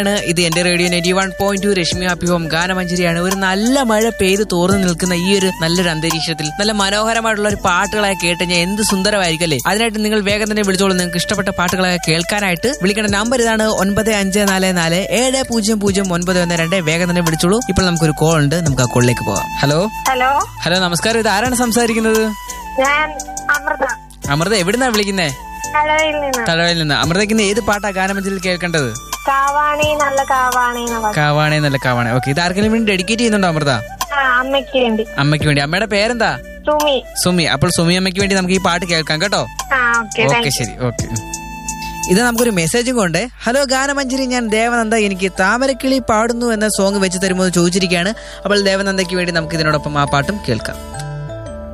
ഇത് എന്റെ radio 91.2 Rashmi happy home ഗാനമഞ്ജരിയാണ്. ഒരു നല്ല മഴ പെയ്ത് തോർന്നു നിൽക്കുന്ന ഈ ഒരു നല്ലൊരു അന്തരീക്ഷത്തിൽ നല്ല മനോഹരമായിട്ടുള്ള ഒരു പാട്ടുകളെ കേട്ട് ഞാൻ എന്ത് സുന്ദരമായിരിക്കും അല്ലേ. അതിനായിട്ട് നിങ്ങൾ വേഗം തന്നെ വിളിച്ചോളൂ. നിങ്ങൾക്ക് ഇഷ്ടപ്പെട്ട പാട്ടുകളെ കേൾക്കാനായിട്ട് വിളിക്കേണ്ട നമ്പർ ഇതാണ് 9544700912. വേഗം തന്നെ വിളിച്ചോളൂ. ഇപ്പോൾ നമുക്കൊരു കോൾ ഉണ്ട്, നമുക്ക് ആ കോളിലേക്ക് പോകാം. ഹലോ ഹലോ ഹലോ നമസ്കാരം. ഇത് ആരാണ് സംസാരിക്കുന്നത്? ഞാൻ അമൃത. അമൃത എവിടുന്നാ വിളിക്കുന്നേ? തഴവയിൽ നിന്ന്. അമൃതയ്ക്ക് ഏത് പാട്ടാ ഗാനമഞ്ജരിയിൽ കേൾക്കേണ്ടത്? കാവാണി നല്ല കാവാണി. കാവാണേ നല്ല കാവാണേ. ഓക്കെ, ഇത് ആർക്കെങ്കിലും വേണ്ടി ഡെഡിക്കേറ്റ് ചെയ്യുന്നുണ്ടോ അമൃത? അമ്മയ്ക്ക് വേണ്ടി. അമ്മയ്ക്ക് വേണ്ടി. അമ്മയുടെ പേരെന്താ? സുമി. സുമി. അപ്പോൾ സുമി അമ്മയ്ക്ക് വേണ്ടി നമുക്ക് ഈ പാട്ട് കേൾക്കാം കേട്ടോ. ഓക്കെ ശരി. ഓക്കെ, ഇത് നമുക്കൊരു മെസ്സേജും കൊണ്ട്. ഹലോ ഗാനമഞ്ജരി, ഞാൻ ദേവനന്ദ. എനിക്ക് താമരക്കിളി പാടുന്നു എന്ന സോങ് വെച്ച് തരുമോ എന്ന് ചോദിച്ചിരിക്കുകയാണ്. അപ്പോൾ ദേവനന്ദയ്ക്ക് വേണ്ടി നമുക്ക് ഇതിനോടൊപ്പം ആ പാട്ടും കേൾക്കാം.